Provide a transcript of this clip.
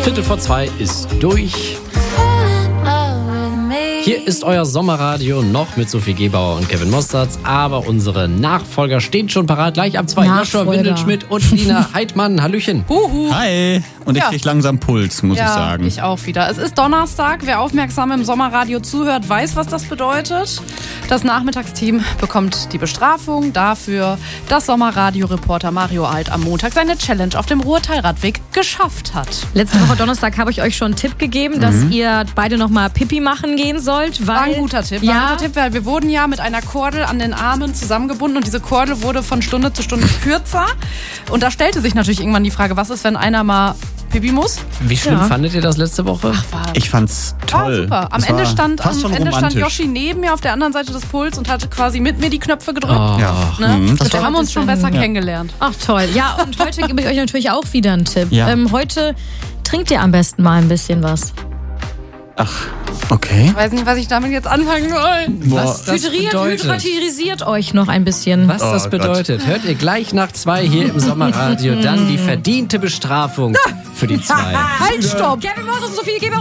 2:15 ist durch. Hier ist euer Sommerradio noch mit Sophie Gebauer und Kevin Mosterz, aber unsere Nachfolger stehen schon parat. Gleich ab 2. Joshua Windelschmidt und Lina Heidmann. Hallöchen. Hi. Und ich krieg langsam Puls, muss ich sagen. Ja, ich auch wieder. Es ist Donnerstag. Wer aufmerksam im Sommerradio zuhört, weiß, was das bedeutet. Das Nachmittagsteam bekommt die Bestrafung dafür, dass Sommerradio-Reporter Mario Alt am Montag seine Challenge auf dem Ruhrtalradweg geschafft hat. Letzte Woche Donnerstag habe ich euch schon einen Tipp gegeben, dass ihr beide nochmal Pipi machen gehen sollt. War ein guter Tipp. Weil wir wurden ja mit einer Kordel an den Armen zusammengebunden und diese Kordel wurde von Stunde zu Stunde kürzer. Und da stellte sich natürlich irgendwann die Frage, was ist, wenn einer mal Pipi muss? Wie schlimm fandet ihr das letzte Woche? Ich fand's toll. War super. Am Ende stand Yoshi neben mir auf der anderen Seite des Puls und hat quasi mit mir die Knöpfe gedrückt. Wir haben uns schon besser kennengelernt. Ach toll. Ja, und heute gebe ich euch natürlich auch wieder einen Tipp. Ja. Heute trinkt ihr am besten mal ein bisschen was. Ach, okay. Ich weiß nicht, was ich damit jetzt anfangen soll. Was das bedeutet. Hydratisiert euch noch ein bisschen. Was das bedeutet, hört ihr gleich nach 2 hier im Sommerradio. Dann die verdiente Bestrafung für die 2. Halt, stopp! Kevin Moss und Sophie Gebauer.